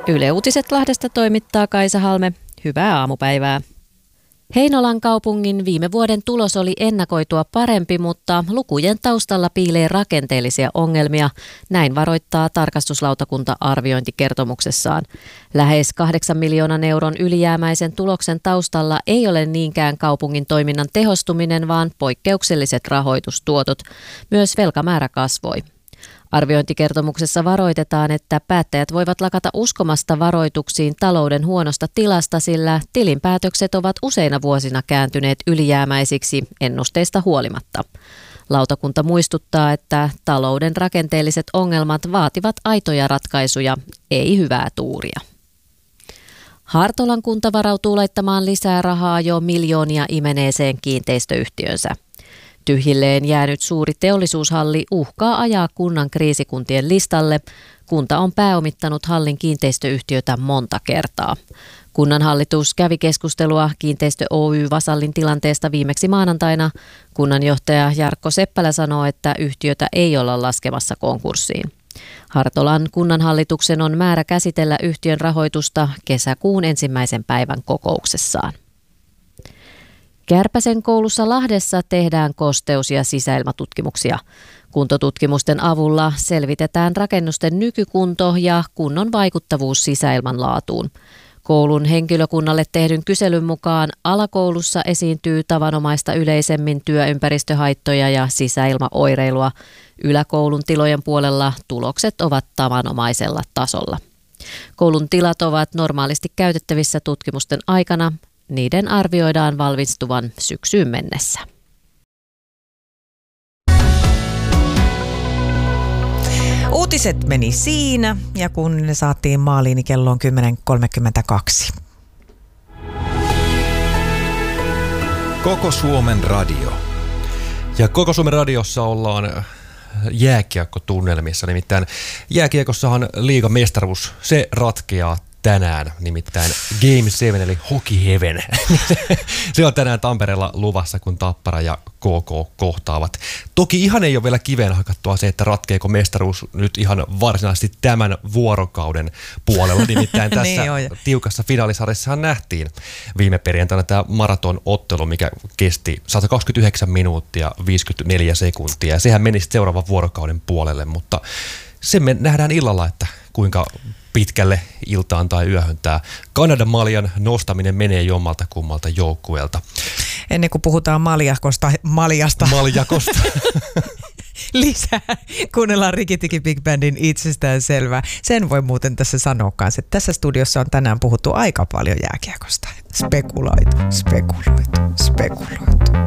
Yle Uutiset Lahdesta toimittaa Kaisa Halme. Hyvää aamupäivää. Heinolan kaupungin viime vuoden tulos oli ennakoitua parempi, mutta lukujen taustalla piilee rakenteellisia ongelmia. Näin varoittaa tarkastuslautakunta arviointikertomuksessaan. Lähes 8 miljoonan euron ylijäämäisen tuloksen taustalla ei ole niinkään kaupungin toiminnan tehostuminen, vaan poikkeukselliset rahoitustuotot. Myös velkamäärä kasvoi. Arviointikertomuksessa varoitetaan, että päättäjät voivat lakata uskomasta varoituksiin talouden huonosta tilasta, sillä tilinpäätökset ovat useina vuosina kääntyneet ylijäämäisiksi ennusteista huolimatta. Lautakunta muistuttaa, että talouden rakenteelliset ongelmat vaativat aitoja ratkaisuja, ei hyvää tuuria. Hartolan kunta varautuu laittamaan lisää rahaa jo miljoonia imeneeseen kiinteistöyhtiönsä. Tyhjilleen jäänyt suuri teollisuushalli uhkaa ajaa kunnan kriisikuntien listalle. Kunta on pääomittanut hallin kiinteistöyhtiötä monta kertaa. Kunnan hallitus kävi keskustelua Kiinteistö Oy Vasallin tilanteesta viimeksi maanantaina. Kunnanjohtaja Jarkko Seppälä sanoo, että yhtiötä ei olla laskemassa konkurssiin. Hartolan kunnanhallituksen on määrä käsitellä yhtiön rahoitusta kesäkuun 1. päivän kokouksessaan. Kärpäsen koulussa Lahdessa tehdään kosteus- ja sisäilmatutkimuksia. Kuntotutkimusten avulla selvitetään rakennusten nykykunto ja kunnon vaikuttavuus sisäilman laatuun. Koulun henkilökunnalle tehdyn kyselyn mukaan alakoulussa esiintyy tavanomaista yleisemmin työympäristöhaittoja ja sisäilmaoireilua. Yläkoulun tilojen puolella tulokset ovat tavanomaisella tasolla. Koulun tilat ovat normaalisti käytettävissä tutkimusten aikana. Niiden arvioidaan valmistuvan syksyyn mennessä. Uutiset meni siinä, ja kun ne saatiin maaliin, niin kello on 10.32. Koko Suomen radio. Ja Koko Suomen radiossa ollaan jääkiekkotunnelmissa. Nimittäin jääkiekossahan liigan mestaruus, se ratkeaa tänään, nimittäin Game 7 eli Hockey Heaven. Se on tänään Tampereella luvassa, kun Tappara ja KK kohtaavat. Toki ihan ei ole vielä kiveen hakattua se, että ratkeeko mestaruus nyt ihan varsinaisesti tämän vuorokauden puolella. Nimittäin tässä niin tiukassa finaalisarjassahan nähtiin viime perjantaina tämä maratonottelu, mikä kesti 129 minuuttia 54 sekuntia. Ja sehän meni seuraavan vuorokauden puolelle, mutta sen me nähdään illalla, että kuinka pitkälle iltaan tai yöhön tämä Kanadan maljan nostaminen menee jommalta kummalta joukkueelta. Ennen kuin puhutaan maljasta. Lisää. Kuunnellaan Rikki-Tikki Big Bandin Itsestään selvää. Sen voi muuten tässä sanoa kanssa, että tässä studiossa on tänään puhuttu aika paljon jääkiekosta. Spekuloitu.